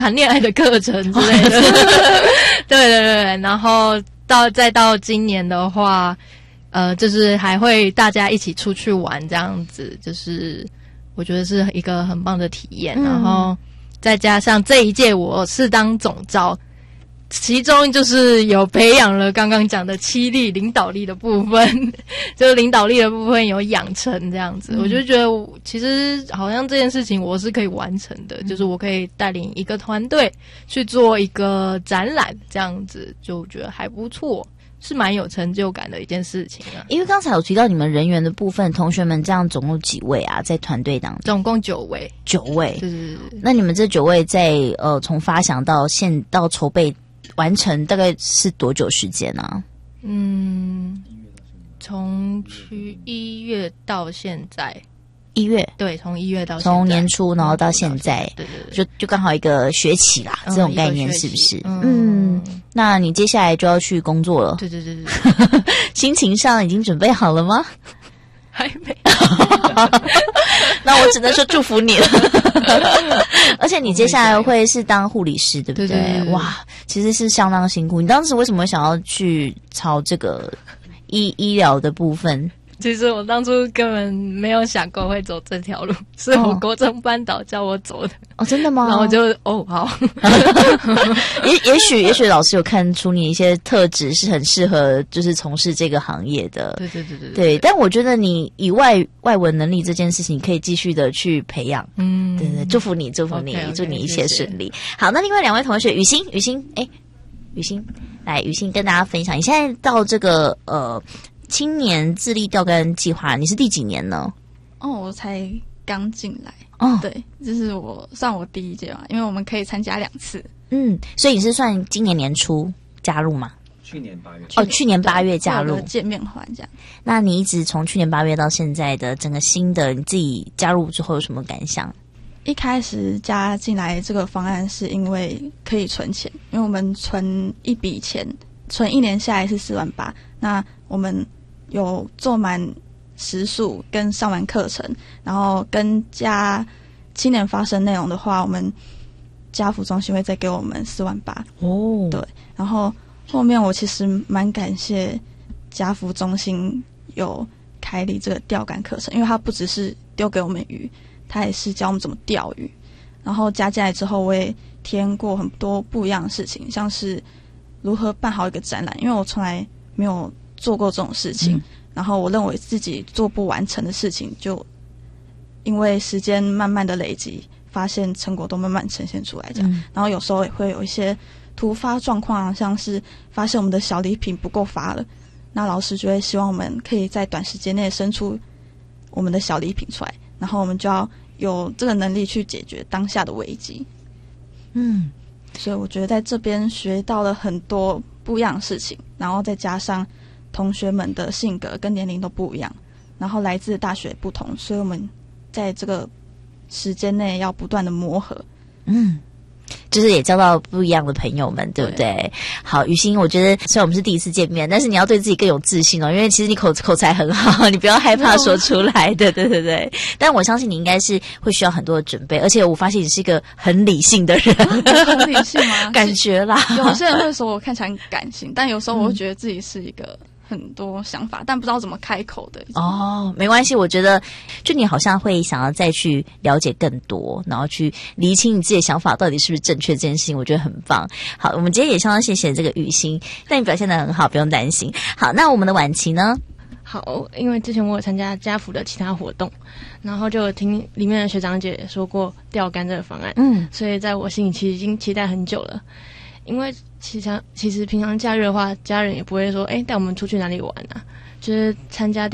谈恋爱的课程之类的。对对对，然后再到今年的话，就是还会大家一起出去玩这样子，就是我觉得是一个很棒的体验。然后再加上这一届我是当总召，其中就是有培养了刚刚讲的7力领导力的部分，就是领导力的部分有养成这样子。我就觉得其实好像这件事情我是可以完成的，就是我可以带领一个团队去做一个展览这样子，就觉得还不错，是蛮有成就感的一件事情啊。 因为刚才有提到你们人员的部分，同学们这样总共几位啊？在团队当中总共9位。 9位， 就是那你们这9位在从发想到到筹备完成大概是多久时间啊？ 从1月到现在。 1月， 对，从1月到现在， 从年初然后到现在， 对对对， 就刚好一个学期啦，这种概念是不是？那你接下来就要去工作了， 对对对对， 心情上已经准备好了吗？ 还没。 那我只能说祝福你了。而且你接下来会是当护理师，对不对？ 对对对对， 哇，其实是相当辛苦。你当时为什么想要去朝这个医疗的部分？ 其实我当初根本没有想过会走这条路，是我国中班导叫我走的。 哦，真的吗？ 然后我就好。 也许老师有看出你一些特质是很适合就是从事这个行业的。 对对对对对，但我觉得你以外文能力这件事情可以继续的去培养。对对，祝福你，祝福你， okay, 祝你一切顺利。 谢谢。 好，那另外2位同学，雨欣，来，雨欣跟大家分享，你现在到这个青年自立钓竿计划，你是第几年呢？ 我才刚进来。对，这是算我第1届嘛，因为我们可以参加2次。 所以你是算今年年初加入吗？ 去年8月。 去年8月加入。 见面环这样。 那你一直从去年8月到现在的整个新的你自己加入之后有什么感想？ 一开始加进来这个方案是因为可以存钱，因为我们存一笔钱，存1年下来是4.8万。那我们有做满时数跟上完课程，然后跟加青年发声内容的话，我们家福中心会再给我们4.8万。对，然后后面我其实蛮感谢家福中心有开立这个钓竿课程，因为它不只是丢给我们鱼，它也是教我们怎么钓鱼。然后加进来之后，我也体验过很多不一样的事情，像是如何办好一个展览，因为我从来没有做过这种事情，然后我认为自己做不完成的事情，就因为时间慢慢的累积，发现成果都慢慢呈现出来这样。然后有时候也会有一些突发状况，像是发现我们的小礼品不够发了，那老师就会希望我们可以在短时间内生出我们的小礼品出来，然后我们就要有这个能力去解决当下的危机。所以我觉得在这边学到了很多不一样的事情，然后再加上同学们的性格跟年龄都不一样，然后来自大学不同，所以我们在这个时间内要不断的磨合。 就是也交到不一样的朋友们，对不对？好，雨欣，我觉得虽然我们是第一次见面，但是你要对自己更有自信哦，因为其实你口才很好，你不要害怕说出来的，对。但我相信你应该是会需要很多的准备，而且我发现你是一个很理性的人。 很理性吗？ 感觉啦， 有些人会说我看起来很感性，但有时候我会觉得自己是一个很多想法，但不知道怎么开口的。 没关系，我觉得就你好像会想要再去了解更多，然后去厘清你自己的想法到底是不是正确，这件事情我觉得很棒。好，我们今天也相当谢谢这个雨欣，但你表现得很好，不用担心。好，那我们的婉琪呢？ 好，因为之前我有参加家福的其他活动，然后就有听里面的学长姐说过钓竿这个方案，所以在我心里其实已经期待很久了。因为其实平常假日的话，家人也不会说带我们出去哪里玩啊，就是参加